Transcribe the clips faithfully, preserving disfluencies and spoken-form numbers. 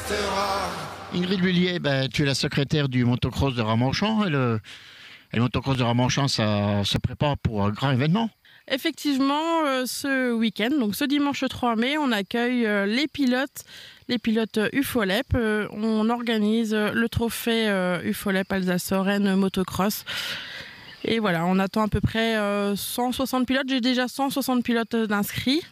Ingrid Lullier, ben, tu es la secrétaire du motocross de Ramonchamp. Et le, et le motocross de Ramonchamp, ça se prépare pour un grand événement. Effectivement, euh, ce week-end, donc ce dimanche trois mai, on accueille euh, les pilotes, les pilotes U F O L E P. Euh, on organise euh, le trophée euh, U F O L E P Alsace-Lorraine motocross. Et voilà, on attend à peu près euh, cent soixante pilotes. J'ai déjà cent soixante pilotes d'inscrits.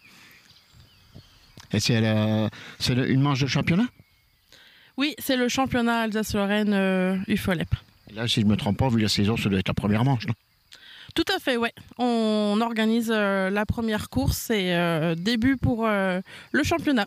Et c'est, la, c'est une manche de championnat ? Oui, c'est le championnat Alsace-Lorraine euh, U F O L E P. Et là, si je ne me trompe pas, vu la saison, ça doit être la première manche, non ? Tout à fait, ouais. On organise euh, la première course et euh, début pour euh, le championnat.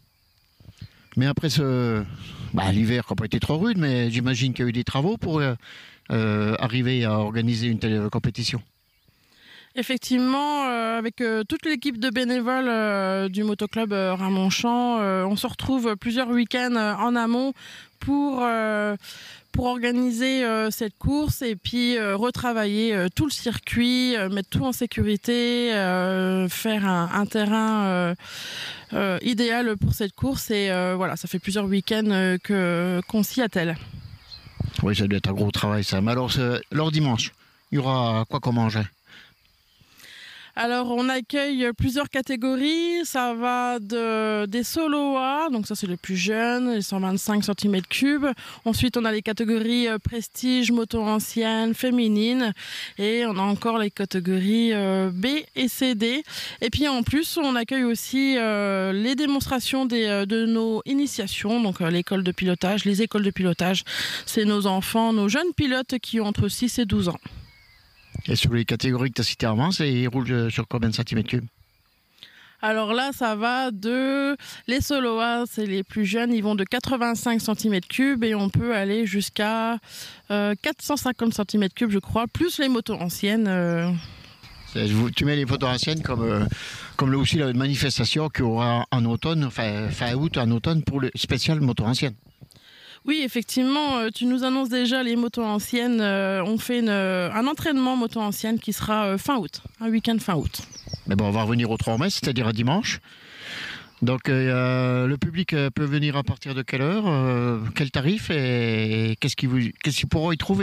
Mais après ce, bah, l'hiver n'a pas été trop rude, mais j'imagine qu'il y a eu des travaux pour euh, euh, arriver à organiser une telle compétition. Effectivement, euh, avec euh, toute l'équipe de bénévoles euh, du motoclub euh, Ramonchamp, euh, on se retrouve plusieurs week-ends euh, en amont pour, euh, pour organiser euh, cette course et puis euh, retravailler euh, tout le circuit, euh, mettre tout en sécurité, euh, faire un, un terrain euh, euh, idéal pour cette course. Et euh, voilà, ça fait plusieurs week-ends euh, que, qu'on s'y attelle. Oui, ça doit être un gros travail, ça. Mais alors, leur dimanche, il y aura quoi comme engin ? Alors, on accueille plusieurs catégories. Ça va de, des solo A, donc ça c'est les plus jeunes, les cent vingt-cinq centimètres cubes. Ensuite, on a les catégories euh, prestige, moto ancienne, féminine. Et on a encore les catégories euh, B et C D. Et puis en plus, on accueille aussi euh, les démonstrations des, de nos initiations, donc euh, l'école de pilotage, les écoles de pilotage. C'est nos enfants, nos jeunes pilotes qui ont entre six et douze ans. Et sur les catégories que tu as citées avant, ils roulent sur combien de centimètres cubes ? Alors là, ça va de... Les solo A, c'est les plus jeunes, ils vont de quatre-vingt-cinq centimètres cubes et on peut aller jusqu'à euh, quatre cent cinquante centimètres cubes, je crois, plus les motos anciennes. Euh... Tu mets les motos anciennes comme, euh, comme là aussi la manifestation qu'il y aura en automne, enfin fin août, en automne, pour le spécial moto ancienne. Oui, effectivement, tu nous annonces déjà les motos anciennes. Euh, on fait une, un entraînement moto ancienne qui sera euh, fin août, un week-end fin août. Mais bon, on va revenir au trois mai, c'est-à-dire à dimanche. Donc, euh, le public peut venir à partir de quelle heure, euh, quel tarif et qu'est-ce qu'ils, vous, qu'est-ce qu'ils pourront y trouver ?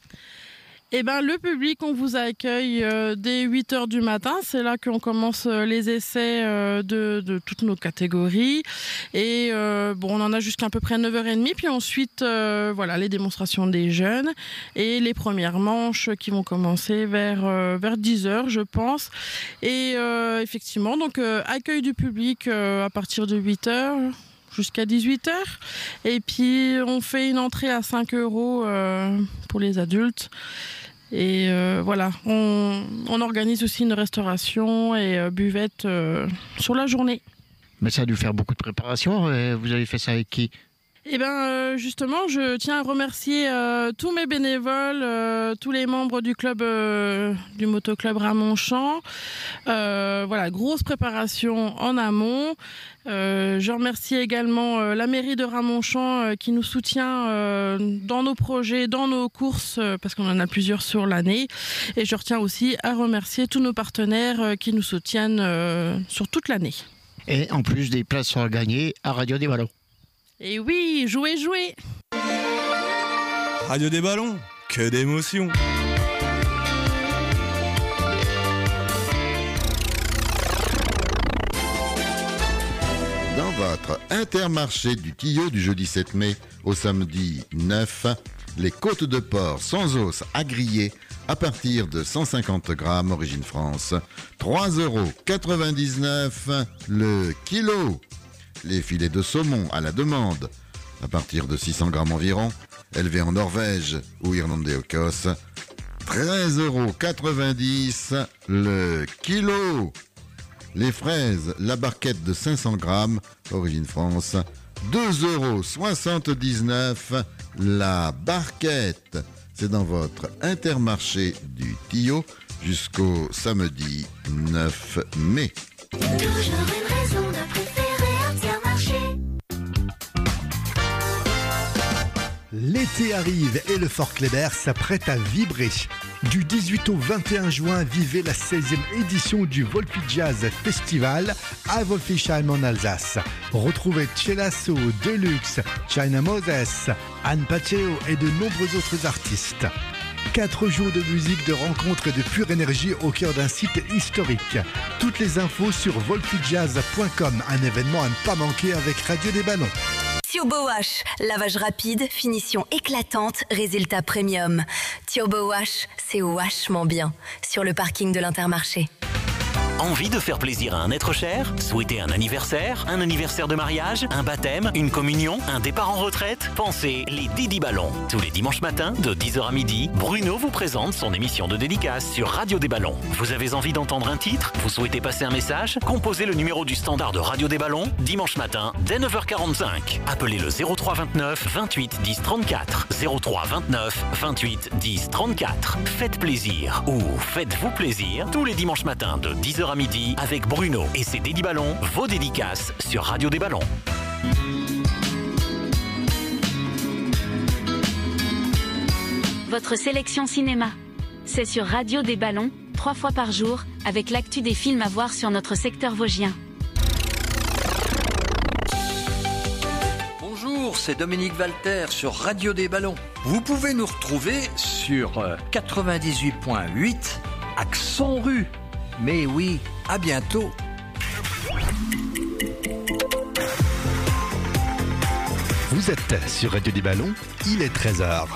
Eh ben, le public, on vous accueille euh, dès huit heures du matin. C'est là qu'on commence euh, les essais euh, de, de toutes nos catégories. Et euh, bon, on en a jusqu'à à peu près neuf heures trente. Puis ensuite, euh, voilà, les démonstrations des jeunes et les premières manches qui vont commencer vers, euh, vers dix heures, je pense. Et euh, effectivement, donc euh, accueil du public euh, à partir de huit heures. Jusqu'à dix-huit heures. Et puis, on fait une entrée à cinq euros euh, pour les adultes. Et euh, voilà, on, on organise aussi une restauration et euh, buvette euh, sur la journée. Mais ça a dû faire beaucoup de préparation. Et vous avez fait ça avec qui ? Eh bien, euh, justement, je tiens à remercier euh, tous mes bénévoles, euh, tous les membres du club, euh, du motoclub Ramonchamp. Euh, voilà, grosse préparation en amont. Euh, je remercie également euh, la mairie de Ramonchamp euh, qui nous soutient euh, dans nos projets, dans nos courses, euh, parce qu'on en a plusieurs sur l'année. Et je retiens aussi à remercier tous nos partenaires euh, qui nous soutiennent euh, sur toute l'année. Et en plus, des places sont à gagner à Radio des Ballons. Et oui, jouez, jouez. Radio des Ballons, que d'émotions. Dans votre Intermarché du Tillot du jeudi sept mai au samedi neuf, les côtes de porc sans os à griller à partir de cent cinquante grammes origine France, trois euros quatre-vingt-dix-neuf le kilo. Les filets de saumon à la demande, à partir de six cents grammes environ, élevés en Norvège ou Irlande et Écosse, treize euros quatre-vingt-dix le kilo. Les fraises, la barquette de cinq cents grammes, origine France, deux euros soixante-dix-neuf la barquette. C'est dans votre Intermarché du Tillot jusqu'au samedi neuf mai. Toujours une raison de préférer Intermarché. L'été arrive et le Fort Kléber s'apprête à vibrer. Du dix-huit au vingt et un juin, vivez la seizième édition du Wolfi Jazz Festival à Wolfisheim en Alsace. Retrouvez Celasso, Deluxe, China Moses, Anne Paceo et de nombreux autres artistes. Quatre jours de musique, de rencontres et de pure énergie au cœur d'un site historique. Toutes les infos sur wolfi jazz point com, un événement à ne pas manquer avec Radio des Ballons. Turbo Wash, lavage rapide, finition éclatante, résultat premium. Turbo Wash, c'est vachement bien. Sur le parking de l'Intermarché. Envie de faire plaisir à un être cher? Souhaitez un anniversaire? Un anniversaire de mariage? Un baptême? Une communion? Un départ en retraite? Pensez les Didi Ballons. Tous les dimanches matins, de dix heures à midi, Bruno vous présente son émission de dédicace sur Radio des Ballons. Vous avez envie d'entendre un titre? Vous souhaitez passer un message? Composez le numéro du standard de Radio des Ballons, dimanche matin, dès neuf heures quarante-cinq. Appelez le zéro trois vingt-neuf vingt-huit dix trente-quatre. zéro trois vingt-neuf vingt-huit dix trente-quatre. Faites plaisir ou faites-vous plaisir tous les dimanches matins de dix heures à midi avec Bruno et ses Dédi Ballons, vos dédicaces sur Radio des Ballons. Votre sélection cinéma, c'est sur Radio des Ballons, trois fois par jour, avec l'actu des films à voir sur notre secteur vosgien. Bonjour, c'est Dominique Walter sur Radio des Ballons. Vous pouvez nous retrouver sur quatre-vingt-dix-huit point huit Accent Rue. Mais oui, à bientôt. Vous êtes sur Radio des Ballons, il est treize heures.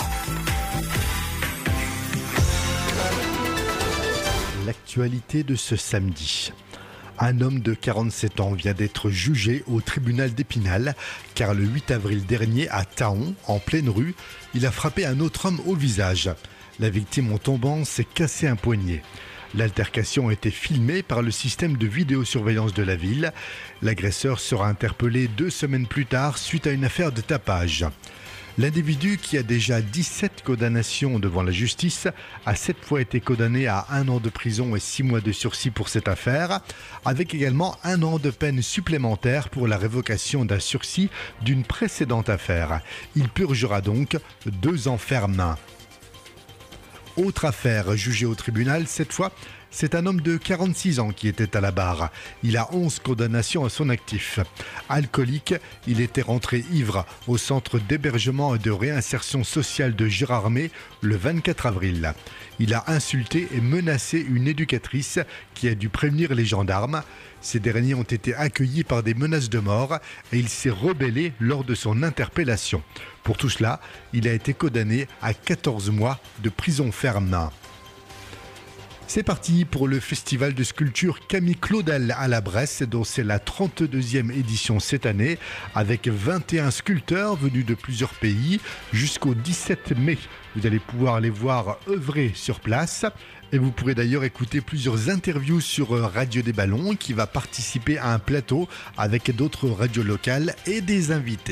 L'actualité de ce samedi. Un homme de quarante-sept ans vient d'être jugé au tribunal d'Épinal car le huit avril dernier à Thaon, en pleine rue, il a frappé un autre homme au visage. La victime en tombant s'est cassé un poignet. L'altercation a été filmée par le système de vidéosurveillance de la ville. L'agresseur sera interpellé deux semaines plus tard suite à une affaire de tapage. L'individu, qui a déjà dix-sept condamnations devant la justice, a sept fois été condamné à un an de prison et six mois de sursis pour cette affaire, avec également un an de peine supplémentaire pour la révocation d'un sursis d'une précédente affaire. Il purgera donc deux ans fermes. Autre affaire jugée au tribunal, cette fois, c'est un homme de quarante-six ans qui était à la barre. Il a onze condamnations à son actif. Alcoolique, il était rentré ivre au centre d'hébergement et de réinsertion sociale de Gérardmer le vingt-quatre avril. Il a insulté et menacé une éducatrice qui a dû prévenir les gendarmes. Ces derniers ont été accueillis par des menaces de mort et il s'est rebellé lors de son interpellation. Pour tout cela, il a été condamné à quatorze mois de prison ferme. C'est parti pour le festival de sculpture Camille Claudel à la Bresse, dont c'est la trente-deuxième édition cette année, avec vingt et un sculpteurs venus de plusieurs pays. Jusqu'au dix-sept mai, vous allez pouvoir les voir œuvrer sur place. Et vous pourrez d'ailleurs écouter plusieurs interviews sur Radio des Ballons, qui va participer à un plateau avec d'autres radios locales et des invités.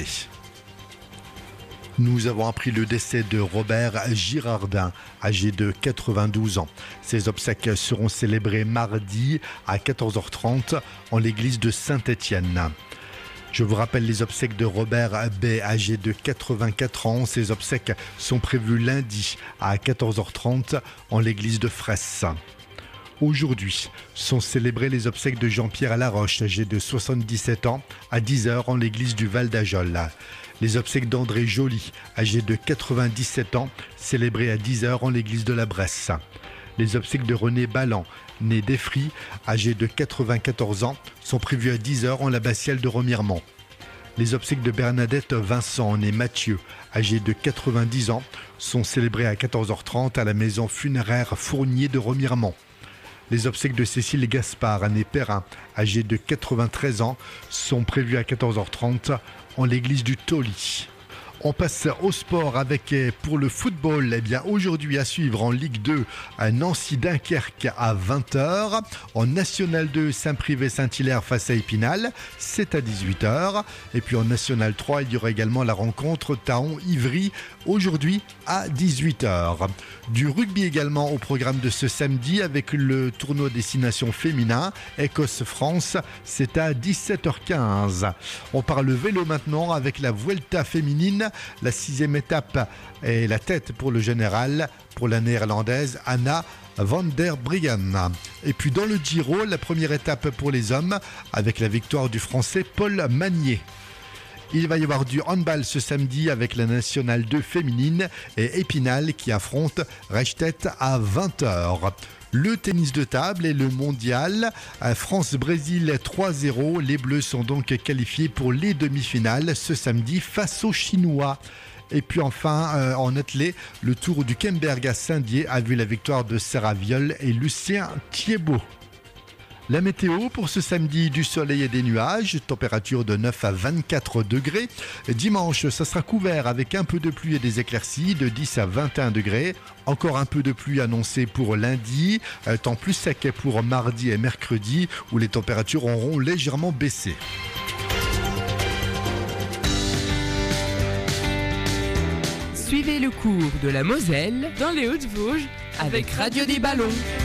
Nous avons appris le décès de Robert Girardin, âgé de quatre-vingt-douze ans. Ses obsèques seront célébrées mardi à quatorze heures trente en l'église de Saint-Étienne. Je vous rappelle les obsèques de Robert B, âgé de quatre-vingt-quatre ans. Ses obsèques sont prévues lundi à quatorze heures trente en l'église de Fresse. Aujourd'hui sont célébrées les obsèques de Jean-Pierre Laroche, âgé de soixante-dix-sept ans, à dix heures en l'église du Val d'Ajol. Les obsèques d'André Joly, âgé de quatre-vingt-dix-sept ans, célébrées à dix heures en l'église de la Bresse. Les obsèques de René Ballan, né d'Effry, âgé de quatre-vingt-quatorze ans, sont prévues à dix heures en l'abbatiale de Remiremont. Les obsèques de Bernadette Vincent, née Mathieu, âgé de quatre-vingt-dix ans, sont célébrées à quatorze heures trente à la maison funéraire Fournier de Remiremont. Les obsèques de Cécile Gaspard, née Perrin, âgée de quatre-vingt-treize ans, sont prévues à quatorze heures trente en l'église du Tauly. On passe au sport avec, pour le football, eh bien aujourd'hui à suivre en Ligue deux, Nancy-Dunkerque à vingt heures. En National deux, Saint-Privé-Saint-Hilaire face à Épinal, c'est à dix-huit heures. Et puis en National trois, il y aura également la rencontre Thaon-Ivry, aujourd'hui à dix-huit heures. Du rugby également au programme de ce samedi avec le tournoi destination féminin, Écosse-France, c'est à dix-sept heures quinze. On parle vélo maintenant avec la Vuelta féminine La sixième étape est la tête pour le général, pour la néerlandaise Anna van der Breggen. Et puis dans le Giro, la première étape pour les hommes avec la victoire du Français Paul Magnier. Il va y avoir du handball ce samedi avec la Nationale deux féminine et Épinal qui affronte Reichstedt à vingt heures. Le tennis de table et le mondial. France-Brésil trois zéro. Les Bleus sont donc qualifiés pour les demi-finales ce samedi face aux Chinois. Et puis enfin, euh, en athlée, le Tour du Kemberg à Saint-Dié a vu la victoire de Sarah Viol et Lucien Thiebaud. La météo pour ce samedi, du soleil et des nuages, température de neuf à vingt-quatre degrés. Dimanche, ça sera couvert avec un peu de pluie et des éclaircies de dix à vingt et un degrés. Encore un peu de pluie annoncée pour lundi, temps plus sec pour mardi et mercredi où les températures auront légèrement baissé. Suivez le cours de la Moselle dans les Hautes-Vosges avec Radio des Ballons.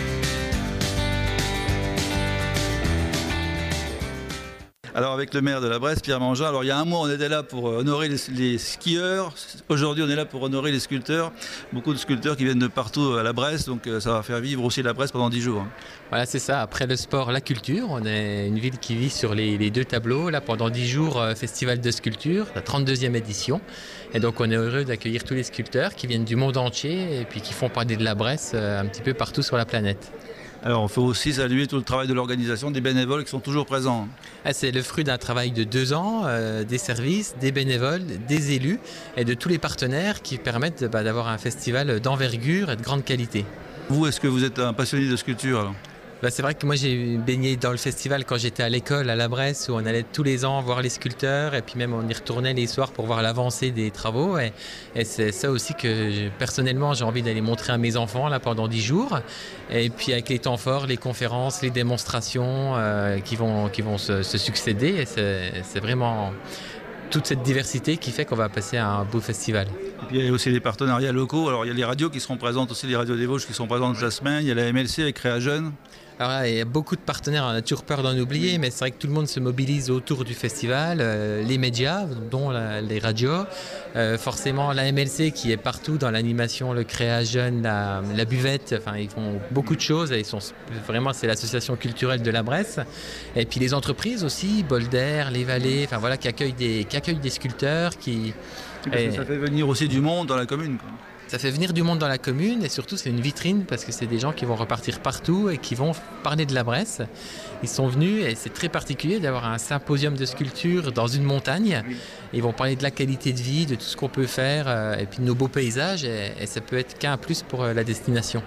Alors avec le maire de la Bresse, Pierre Mangin, alors il y a un mois on était là pour honorer les, les skieurs, aujourd'hui on est là pour honorer les sculpteurs, beaucoup de sculpteurs qui viennent de partout à la Bresse, donc ça va faire vivre aussi la Bresse pendant dix jours. Voilà, c'est ça, après le sport, la culture, on est une ville qui vit sur les, les deux tableaux, là pendant dix jours, festival de sculpture, la trente-deuxième édition, et donc on est heureux d'accueillir tous les sculpteurs qui viennent du monde entier et puis qui font parler de la Bresse un petit peu partout sur la planète. Alors, il faut aussi saluer tout le travail de l'organisation, des bénévoles qui sont toujours présents. Ah, c'est le fruit d'un travail de deux ans, euh, des services, des bénévoles, des élus et de tous les partenaires qui permettent bah, d'avoir un festival d'envergure et de grande qualité. Vous, est-ce que vous êtes un passionné de sculpture alors ? Bah, c'est vrai que moi j'ai baigné dans le festival quand j'étais à l'école à la Bresse où on allait tous les ans voir les sculpteurs et puis même on y retournait les soirs pour voir l'avancée des travaux et, et c'est ça aussi que personnellement j'ai envie d'aller montrer à mes enfants là pendant dix jours et puis avec les temps forts, les conférences, les démonstrations euh, qui vont, qui vont se, se succéder et c'est, c'est vraiment toute cette diversité qui fait qu'on va passer à un beau festival. Et puis il y a aussi les partenariats locaux, alors il y a les radios qui seront présentes aussi, les radios des Vosges qui sont présentes la semaine, il y a la M L C avec Créa Jeunes. Alors là, il y a beaucoup de partenaires, on a toujours peur d'en oublier, mais c'est vrai que tout le monde se mobilise autour du festival, euh, les médias, dont la, les radios, euh, forcément la M L C qui est partout dans l'animation, le Créa Jeune, la, la buvette, enfin ils font beaucoup de choses, ils sont, vraiment c'est l'association culturelle de la Bresse, et puis les entreprises aussi, Bolder, Les Vallées, enfin voilà, qui accueillent des, qui accueillent des sculpteurs, qui... Parce que ça fait venir aussi du monde dans la commune, quoi. Ça fait venir du monde dans la commune et surtout c'est une vitrine parce que c'est des gens qui vont repartir partout et qui vont parler de la Bresse. Ils sont venus et c'est très particulier d'avoir un symposium de sculpture dans une montagne. Ils vont parler de la qualité de vie, de tout ce qu'on peut faire et puis de nos beaux paysages et, et ça peut être qu'un plus pour la destination.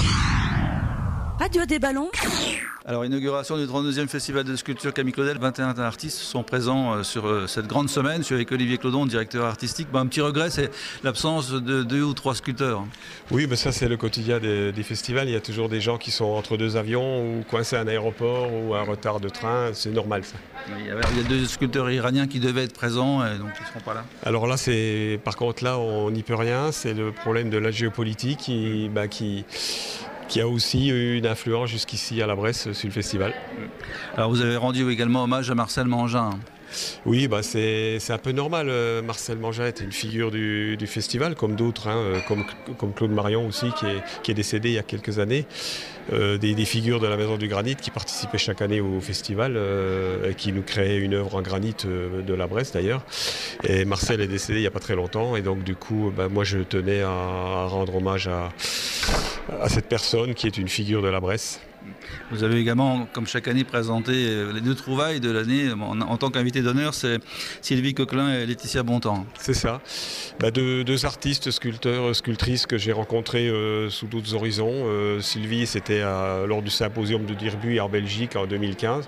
Radio des Ballons. Alors, inauguration du trente-deuxième Festival de sculpture Camille Claudel. vingt et un artistes sont présents sur cette grande semaine. Je suis avec Olivier Clodon, directeur artistique. Bon, un petit regret, c'est l'absence de deux ou trois sculpteurs. Oui, mais ça, c'est le quotidien des, des festivals. Il y a toujours des gens qui sont entre deux avions ou coincés à un aéroport ou un retard de train. C'est normal, ça. Il y a, il y a deux sculpteurs iraniens qui devaient être présents, et donc ils ne seront pas là. Alors là, c'est, par contre, là, on n'y peut rien. C'est le problème de la géopolitique qui... Bah, qui qui a aussi eu une influence jusqu'ici à la Bresse sur le festival. Alors vous avez rendu également hommage à Marcel Mangin. Oui, bah c'est, c'est un peu normal. Marcel Mangin était une figure du, du festival, comme d'autres, hein, comme, comme Claude Marion aussi, qui est, qui est décédé il y a quelques années. Euh, des, des figures de la Maison du Granit qui participaient chaque année au festival euh, et qui nous créaient une œuvre en granit euh, de la Bresse d'ailleurs. Et Marcel est décédé il n'y a pas très longtemps et donc du coup, bah, moi je tenais à, à rendre hommage à, à cette personne qui est une figure de la Bresse. Vous avez également, comme chaque année, présenté les deux trouvailles de l'année en, en tant qu'invité d'honneur, c'est Sylvie Coquelin et Laetitia Bontemps. C'est ça. Bah, deux, deux artistes, sculpteurs, sculptrices que j'ai rencontrés euh, sous d'autres horizons. Euh, Sylvie, c'était à, lors du symposium de Dirbuy en Belgique en deux mille quinze.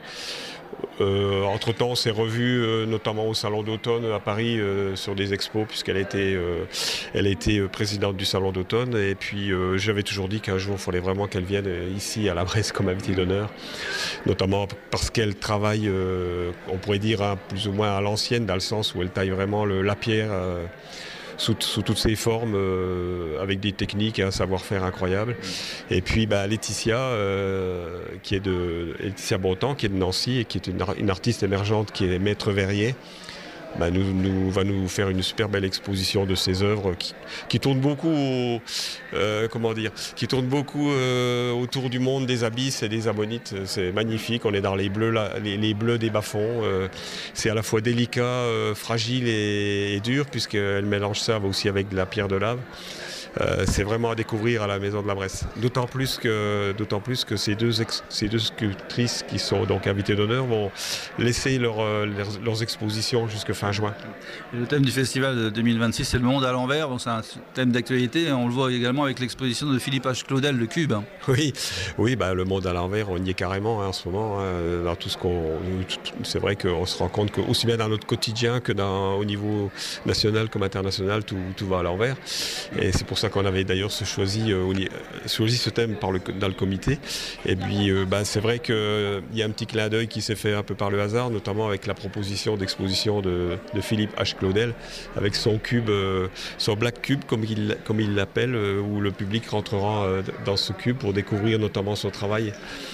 Euh, entre-temps, on s'est revus euh, notamment au Salon d'automne à Paris euh, sur des expos puisqu'elle a été, euh, elle a été présidente du Salon d'automne et puis euh, j'avais toujours dit qu'un jour il fallait vraiment qu'elle vienne ici à la Bresse comme invitée d'honneur, notamment parce qu'elle travaille, euh, on pourrait dire hein, plus ou moins à l'ancienne dans le sens où elle taille vraiment le, la pierre euh, Sous, sous toutes ses formes, euh, avec des techniques et un savoir-faire incroyable. Et puis bah, Laetitia, euh, qui est de Laetitia Bontemps, qui est de Nancy et qui est une, une artiste émergente, qui est maître verrier. bah, nous, nous, va nous faire une super belle exposition de ses œuvres qui, qui tournent beaucoup, au, euh, comment dire, qui tournent beaucoup euh, autour du monde des abysses et des ammonites. C'est magnifique. On est dans les bleus, là, les, les bleus des bas-fonds. Euh, c'est à la fois délicat, euh, fragile et, et dur puisqu'elle mélange ça aussi avec de la pierre de lave. Euh, c'est vraiment à découvrir à la Maison de la Bresse. D'autant plus que, d'autant plus que ces deux, ex, ces deux sculptrices qui sont donc invitées d'honneur vont laisser leur, euh, leurs, leurs expositions jusqu'à fin juin. Et le thème du festival de deux mille vingt-six, c'est le monde à l'envers. Donc c'est un thème d'actualité. On le voit également avec l'exposition de Philippe H. Claudel, le Cube. Oui, oui bah, le monde à l'envers, on y est carrément hein, en ce moment. Hein, dans tout ce qu'on, c'est vrai qu'on se rend compte que aussi bien dans notre quotidien que dans, au niveau national comme international, tout, tout va à l'envers. Et c'est pour ça qu'on avait d'ailleurs choisi, euh, choisi ce thème par le, dans le comité. Et puis euh, bah, c'est vrai qu'il euh, y a un petit clin d'œil qui s'est fait un peu par le hasard, notamment avec la proposition d'exposition de, de Philippe H. Claudel, avec son cube, euh, son Black Cube comme il, comme il l'appelle, euh, où le public rentrera euh, dans ce cube pour découvrir notamment son travail.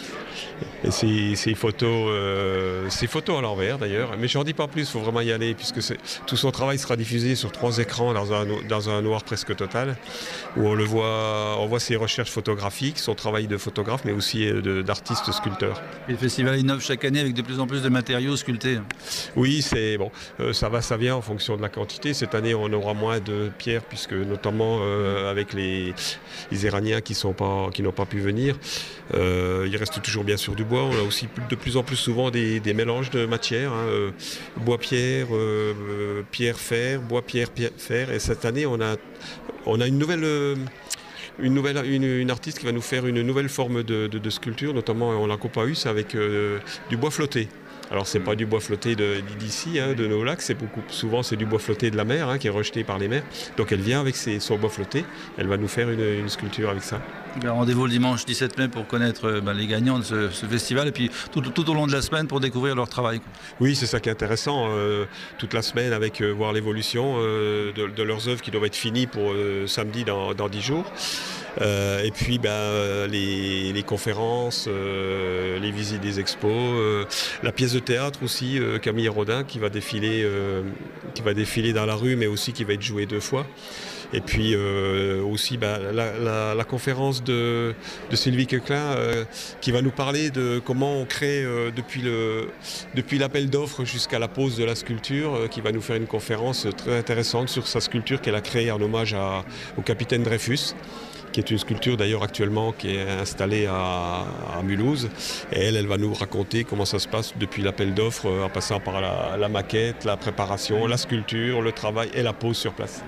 Et ces, ces, photos, euh, ces photos à l'envers d'ailleurs, mais je n'en dis pas plus, il faut vraiment y aller puisque tout son travail sera diffusé sur trois écrans dans un, dans un noir presque total, où on le voit, on voit ses recherches photographiques, son travail de photographe, mais aussi de, d'artiste sculpteur. Et le festival innove chaque année avec de plus en plus de matériaux sculptés. Oui, c'est bon, euh, ça va, ça vient en fonction de la quantité. Cette année, on aura moins de pierres puisque notamment euh, avec les, les Iraniens qui sont pas, qui n'ont pas pu venir, euh, il reste toujours bien sûr du bois. On a aussi de plus en plus souvent des, des mélanges de matières, hein, euh, bois-pierre, euh, pierre-fer, bois-pierre-fer. Et cette année, on a, on a une nouvelle... Euh, Une, nouvelle, une, une artiste qui va nous faire une nouvelle forme de, de, de sculpture, notamment on l'a comparé, c'est avec euh, du bois flotté. Alors c'est pas du bois flotté de, d'ici, hein, de nos lacs, c'est beaucoup, souvent c'est du bois flotté de la mer, hein, qui est rejeté par les mers. Donc elle vient avec ses, son bois flotté, elle va nous faire une, une sculpture avec ça. Ben, rendez-vous le dimanche dix-sept mai pour connaître ben, les gagnants de ce, ce festival et puis tout, tout au long de la semaine pour découvrir leur travail. Oui, c'est ça qui est intéressant, euh, toute la semaine avec euh, voir l'évolution euh, de, de leurs œuvres qui doivent être finies pour euh, samedi dans, dans dix jours. Euh, et puis ben, les, les conférences, euh, les visites des expos, euh, la pièce de théâtre aussi, euh, Camille Rodin qui va défiler, euh, qui va défiler dans la rue, mais aussi qui va être jouée deux fois. Et puis euh, aussi ben, la, la, la conférence de, de Sylvie Queclin euh, qui va nous parler de comment on crée euh, depuis, le, depuis l'appel d'offres jusqu'à la pose de la sculpture, euh, qui va nous faire une conférence très intéressante sur sa sculpture qu'elle a créée en hommage à, au capitaine Dreyfus, qui est une sculpture d'ailleurs actuellement qui est installée à, à Mulhouse. Et elle, elle va nous raconter comment ça se passe depuis l'appel d'offres, en passant par la, la maquette, la préparation, la sculpture, le travail et la pose sur place.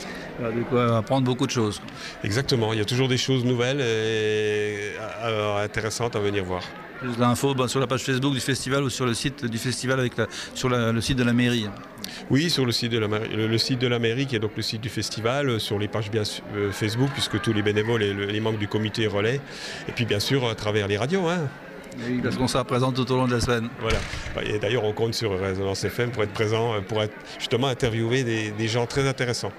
De quoi apprendre beaucoup de choses. Exactement, il y a toujours des choses nouvelles et intéressantes à venir voir. Plus d'infos ben, sur la page Facebook du festival ou sur le site du festival avec la, sur la, le site de la mairie. Oui, sur le site de la mairie, le, le site de la mairie qui est donc le site du festival, sur les pages bien euh, Facebook puisque tous les bénévoles et le, les membres du comité relaient, et puis bien sûr à travers les radios. Hein. Oui, parce qu'on sera présent tout au long de la semaine. Voilà. Et d'ailleurs, on compte sur Résonance F M pour être présent, pour être justement interviewer des, des gens très intéressants.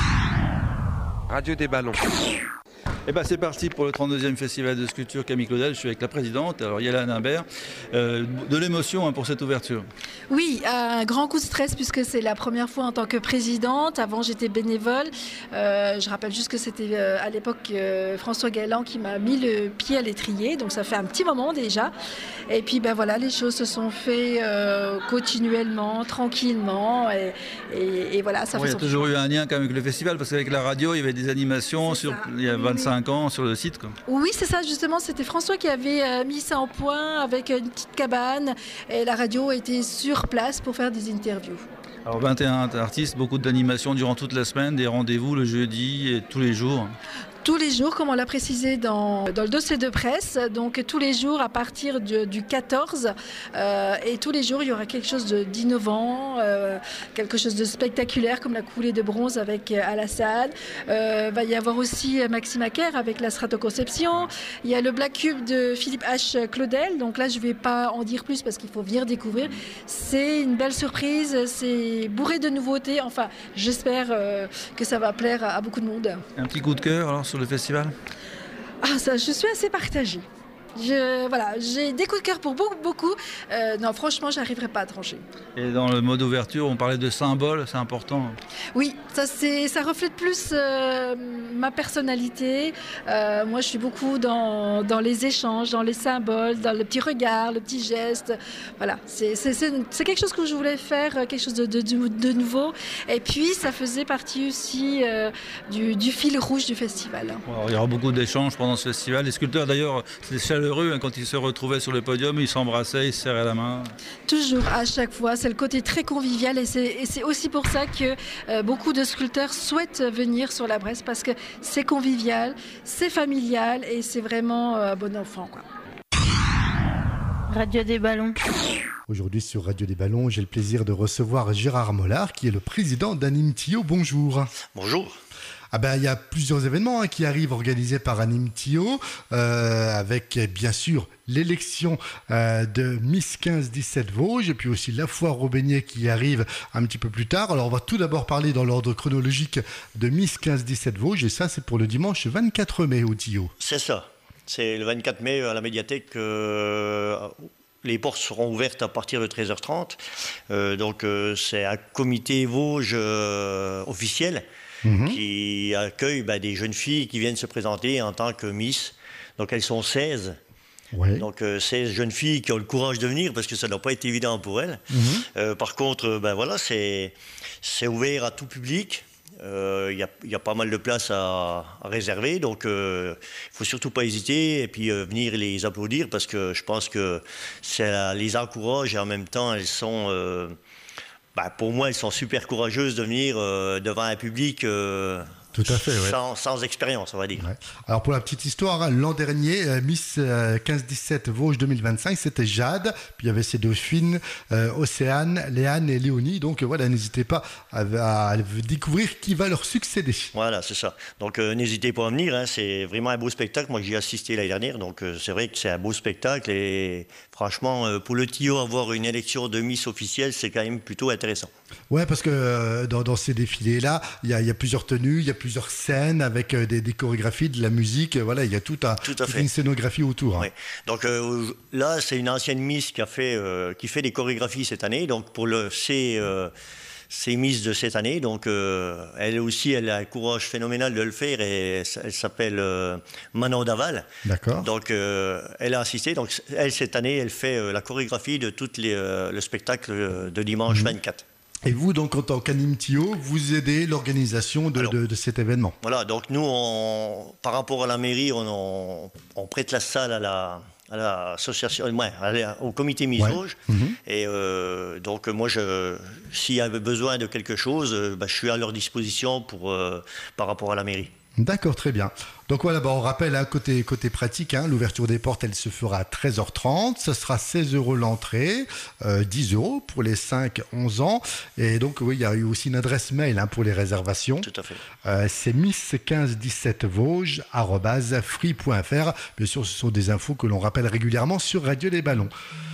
Radio des Ballons. Et ben c'est parti pour le trente-deuxième festival de sculpture Camille Claudel. Je suis avec la présidente, alors Yélène Imbert. Euh, de l'émotion hein, pour cette ouverture. Oui, un grand coup de stress puisque c'est la première fois en tant que présidente. Avant j'étais bénévole. Euh, je rappelle juste que c'était euh, à l'époque euh, François Galland qui m'a mis le pied à l'étrier. Donc ça fait un petit moment déjà. Et puis ben voilà, les choses se sont faites euh, continuellement, tranquillement. Et, et, et voilà, ça bon, fait il y a toujours eu un lien quand même avec le festival parce qu'avec la radio, il y avait des animations sur, il y a vingt-cinq ans sur le site. Quoi. Oui, c'est ça, justement, c'était François qui avait euh, mis ça en point avec une petite cabane et la radio était sur place pour faire des interviews. Alors vingt et un artistes, beaucoup d'animations durant toute la semaine, des rendez-vous le jeudi et tous les jours. Tous les jours, comme on l'a précisé dans, dans le dossier de presse, donc tous les jours à partir de, du quatorze, euh, et tous les jours il y aura quelque chose de, d'innovant, euh, quelque chose de spectaculaire comme la coulée de bronze avec euh, Alassane. Euh, il va y avoir aussi Maxime Acker avec la stratoconception. Il y a le Black Cube de Philippe H. Claudel, donc là je ne vais pas en dire plus parce qu'il faut venir découvrir. C'est une belle surprise, c'est bourré de nouveautés, enfin j'espère euh, que ça va plaire à, à beaucoup de monde. Un petit coup de cœur alors sur le festival? Ah, ça, je suis assez partagée. Je, voilà, j'ai des coups de cœur pour beaucoup, beaucoup. Euh, non, franchement, j'arriverai pas à trancher. Et dans le mode ouverture, on parlait de symboles, c'est important. Oui, ça, c'est, ça reflète plus euh, ma personnalité. Euh, moi, je suis beaucoup dans, dans les échanges, dans les symboles, dans le petit regard, le petit geste. Voilà, c'est, c'est, c'est, c'est quelque chose que je voulais faire, quelque chose de, de, de nouveau. Et puis, ça faisait partie aussi euh, du, du fil rouge du festival. Alors, il y aura beaucoup d'échanges pendant ce festival. Les sculpteurs, d'ailleurs, c'est chaleureux. Hein, quand ils se retrouvaient sur le podium, ils s'embrassaient, ils se serraient la main. Toujours, à chaque fois. C'est le côté très convivial. Et c'est, et c'est aussi pour ça que euh, beaucoup de sculpteurs souhaitent venir sur la Bresse, parce que c'est convivial, c'est familial et c'est vraiment euh, bon enfant, quoi. Radio des Ballons. Aujourd'hui sur Radio des Ballons, j'ai le plaisir de recevoir Gérard Mollard, qui est le président d'Anime-Tio. Bonjour. Bonjour. Ah ben, il y a plusieurs événements hein, qui arrivent organisés par Anime-Tio, euh, avec bien sûr l'élection euh, de Miss quinze dix-sept Vosges, et puis aussi la foire aux beignets qui arrive un petit peu plus tard. Alors on va tout d'abord parler dans l'ordre chronologique de Miss quinze dix-sept Vosges, et ça c'est pour le dimanche vingt-quatre mai au Tio. C'est ça, c'est le vingt-quatre mai à la médiathèque. Euh, les portes seront ouvertes à partir de treize heures trente, euh, donc euh, c'est un comité Vosges euh, officiel. Mmh. Qui accueille bah, des jeunes filles qui viennent se présenter en tant que Miss. Donc elles sont seize. Ouais. Donc euh, seize jeunes filles qui ont le courage de venir, parce que ça n'a pas été évident pour elles. Mmh. Euh, par contre, ben, voilà, c'est, c'est ouvert à tout public. Il euh, y, y a pas mal de places à, à réserver. Donc il euh, ne faut surtout pas hésiter et puis euh, venir les applaudir, parce que je pense que ça les encourage et en même temps elles sont... Euh, Bah, pour moi, elles sont super courageuses de venir euh, devant un public euh, Tout à fait, ouais. sans, sans expérience, on va dire. Ouais. Alors, pour la petite histoire, hein, l'an dernier, euh, Miss euh, quinze dix-sept Vosges deux mille vingt-cinq, c'était Jade. Puis il y avait ces deux filles, euh, Océane, Léane et Léonie. Donc euh, voilà, n'hésitez pas à, à, à découvrir qui va leur succéder. Voilà, c'est ça. Donc euh, n'hésitez pas à venir. Hein, c'est vraiment un beau spectacle. Moi, j'y ai assisté l'année dernière. Donc euh, c'est vrai que c'est un beau spectacle. Et franchement, euh, pour le Tio, avoir une élection de Miss officielle, c'est quand même plutôt intéressant. Ouais, parce que euh, dans, dans ces défilés-là, il y, y a plusieurs tenues, il y a plusieurs scènes avec euh, des, des chorégraphies, de la musique. Euh, voilà, il y a tout un, tout à toute fait. une scénographie autour. Hein. Oui. Donc euh, là, c'est une ancienne Miss qui a fait, euh, qui fait des chorégraphies cette année. Donc pour le c'est euh, c'est Miss de cette année. Donc euh, elle aussi, elle a un courage phénoménal de le faire. Et elle s'appelle euh, Manon Daval. D'accord. Donc euh, elle a assisté. Donc elle cette année, elle fait euh, la chorégraphie de tout euh, le spectacle de dimanche mmh. vingt-quatre. Et vous, donc, en tant qu'Anime-Tio, vous aidez l'organisation de, Alors, de, de cet événement. Voilà, donc nous, on, par rapport à la mairie, on, on, on prête la salle à la, à l'association, ouais, au comité Miss Vosges. Ouais. Mmh. Et euh, donc, moi, je, s'il y avait besoin de quelque chose, bah, je suis à leur disposition pour, euh, par rapport à la mairie. D'accord, très bien. Donc voilà, bah on rappelle, hein, côté, côté pratique, hein, l'ouverture des portes, elle se fera à treize heures trente. Ce sera seize euros l'entrée, euh, dix euros pour les cinq à onze ans. Et donc, oui, il y a eu aussi une adresse mail hein, pour les réservations. Tout à fait. Euh, c'est miss quinze dix-sept vosges arobase free point f r. Bien sûr, ce sont des infos que l'on rappelle régulièrement sur Radio des Ballons.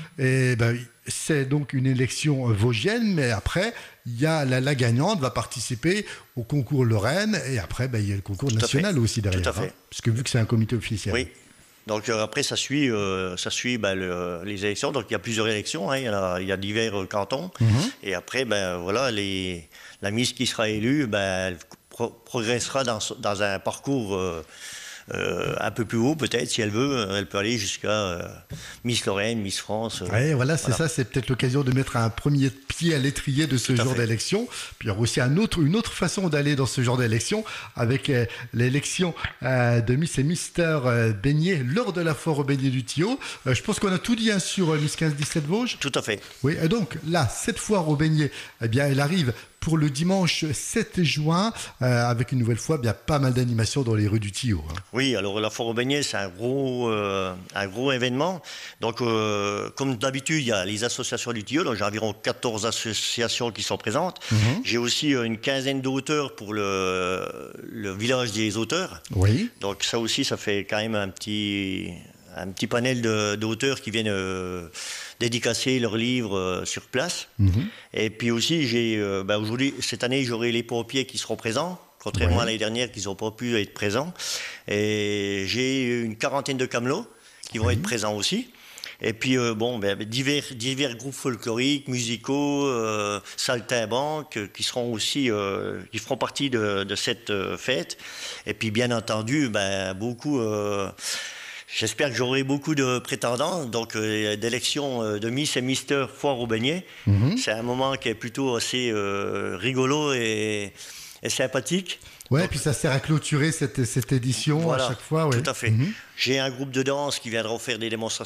Et ben, c'est donc une élection vosgienne, mais après, il y a la, la gagnante va participer au concours Lorraine, et après, ben, il y a le concours Tout national aussi derrière. Tout à fait. Hein, parce que vu que c'est un comité officiel. Oui. Donc euh, après, ça suit, euh, ça suit ben, le, les élections. Donc il y a plusieurs élections, hein. il, y a, il y a divers euh, cantons. Mm-hmm. Et après, ben, voilà, les, la Miss qui sera élue, ben, elle pro- progressera dans, dans un parcours... Euh, Euh, un peu plus haut peut-être, si elle veut, elle peut aller jusqu'à euh, Miss Lorraine, Miss France. Euh, ouais, voilà, c'est voilà. ça, c'est peut-être l'occasion de mettre un premier pied à l'étrier de ce Tout genre d'élection. Puis il y aura aussi un autre, une autre façon d'aller dans ce genre d'élection, avec euh, l'élection euh, de Miss et Mister euh, Beignet lors de la foire au beignet du Tio. Euh, je pense qu'on a tout dit hein, sur euh, Miss quinze dix-sept Vosges. Tout à fait. Oui, et donc là, cette foire au beignet, eh bien, elle arrive pour le dimanche sept juin, euh, avec une nouvelle fois bien pas mal d'animations dans les rues du Tio. Hein. Oui, alors la foire au beignet, c'est un gros, euh, un gros événement. Donc, euh, comme d'habitude, il y a les associations du Tio, donc j'ai environ quatorze associations qui sont présentes. Mm-hmm. J'ai aussi une quinzaine d'auteurs pour le, le village des auteurs. Oui. Donc ça aussi, ça fait quand même un petit, un petit panel de, d'auteurs qui viennent... Euh, dédicacer leurs livres euh, sur place. Mmh. Et puis aussi, j'ai, euh, ben aujourd'hui, cette année, j'aurai les pompiers qui seront présents, contrairement ouais. à l'année dernière, qui n'ont pas pu être présents. Et j'ai une quarantaine de camelots qui vont être présents aussi. Et puis, euh, bon, ben, divers, divers groupes folkloriques, musicaux, euh, saltimbanques, euh, qui seront aussi, euh, qui feront partie de, de cette euh, fête. Et puis, bien entendu, ben, beaucoup, euh, j'espère que j'aurai beaucoup de prétendants. Donc, euh, d'élections euh, de Miss et Mister Foire au Beignet. Mm-hmm. C'est un moment qui est plutôt assez euh, rigolo et, et sympathique. Ouais, et puis ça sert à clôturer cette, cette édition voilà, à chaque fois. Ouais. Tout à fait. Mm-hmm. J'ai un groupe de danse qui viendront faire des démonstrations